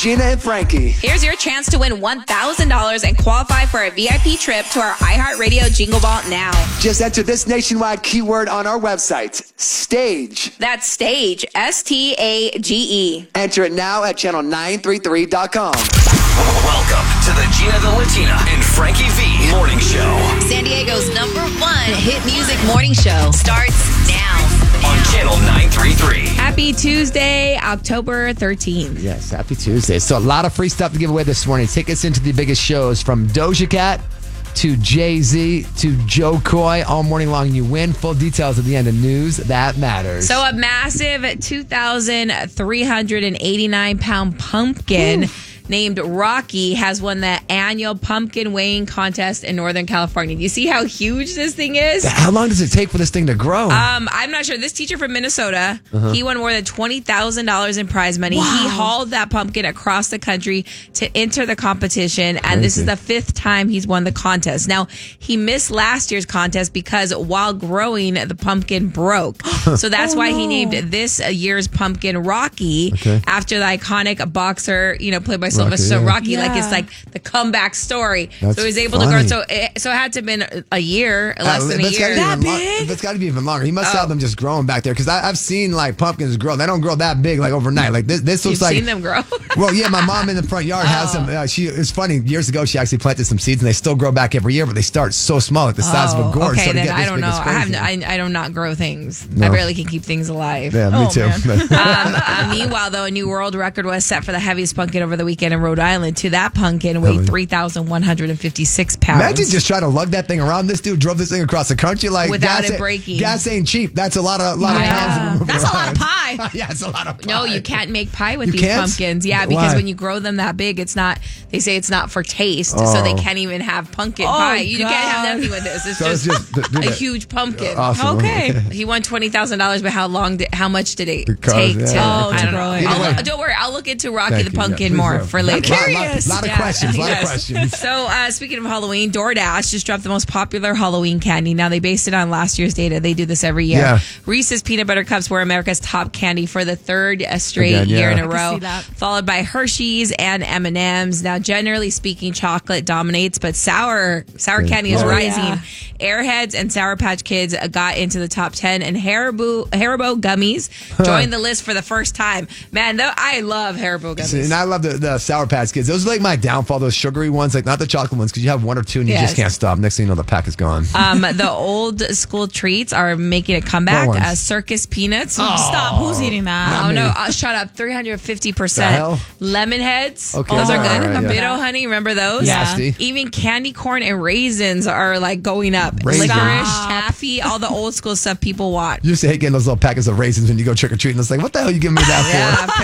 Gina and Frankie. Here's your chance to win $1,000 and qualify for a VIP trip to our iHeartRadio Jingle Ball now. Just enter this nationwide keyword on our website, STAGE. That's STAGE, STAGE. Enter it now at channel933.com. Welcome to the Gina the Latina and Frankie V Morning Show. San Diego's #1 hit music morning show starts now. On Channel 933. Happy Tuesday, October 13th. Yes, happy Tuesday. So a lot of free stuff to give away this morning. Tickets into the biggest shows from Doja Cat to Jay-Z to Joe Coy. All morning long you win. Full details at the end of News That Matters. So a massive 2,389-pound pumpkin named Rocky has won the annual pumpkin weighing contest in Northern California. Do you see how huge this thing is? How long does it take for this thing to grow? I'm not sure. This teacher from Minnesota, he won more than $20,000 in prize money. Wow. He hauled that pumpkin across the country to enter the competition, and this is the 5th time he's won the contest. Now, he missed last year's contest because while growing, the pumpkin broke. So that's why he named this year's pumpkin Rocky after the iconic boxer, played by Sylvester Rocky. Like it's like the comeback story. That's so he was able to grow. So it had to have been a year, less than a year. That big? It's got to be even longer. He must have them just growing back there because I've seen like pumpkins grow. They don't grow that big like overnight. Like this looks You've like. Seen them grow? Well, yeah, my mom in the front yard has some. It's funny. Years ago, she actually planted some seeds and they still grow back every year, but they start so small, like the size of a gourd. Okay, so then I don't know. I do not grow things. No. I barely can keep things alive. Yeah, me too. Meanwhile, though, a new world record was set for the heaviest pumpkin over the weekend in Rhode Island. That pumpkin weighed 3,156 pounds. Imagine just trying to lug that thing around. This dude drove this thing across the country like without it breaking. Gas ain't cheap. That's a lot of pounds. That's a lot of pie. Yeah, it's a lot of pie. No, you can't make pie with these pumpkins. Yeah, because when you grow them that big, it's not. They say it's not for taste, so they can't even have pumpkin pie. You can't have nothing with this. It's just a huge pumpkin. Awesome. Okay. He won $20,000, but how much did it take to? I don't know. Don't worry, I'll look into Rocky the Pumpkin more for later. A lot of questions. So, speaking of Halloween, DoorDash just dropped the most popular Halloween candy. Now, they based it on last year's data. They do this every year. Yeah. Reese's Peanut Butter Cups were America's top candy for the 3rd straight year in a row, followed by Hershey's and M&M's. Now, generally speaking, chocolate dominates, but sour candy is rising. Yeah. Airheads and Sour Patch Kids got into the top 10, and Haribo gummies joined the list for the first time. Man, I love Haribo gummies. And I love the Sour Patch Kids. Those are like my downfall, those sugary ones, like not the chocolate ones, because you have one or two and you just can't stop. Next thing you know, the pack is gone. The old school treats are making a comeback. Circus peanuts. Stop. Who's eating that? Oh, no. Shut up. 350%. Lemon heads. Okay. Those are good. Right, Bitto honey. Remember those? Yeah. Even candy corn and raisins are like going up. Licorice, taffy, all the old school stuff people want. You used to hate getting those little packets of raisins when you go trick or treating. It's like, what the hell are you giving me that for?